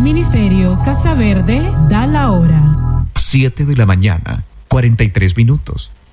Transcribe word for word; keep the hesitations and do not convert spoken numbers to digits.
Ministerios Casa Verde da la hora. siete de la mañana, cuarenta y tres minutos.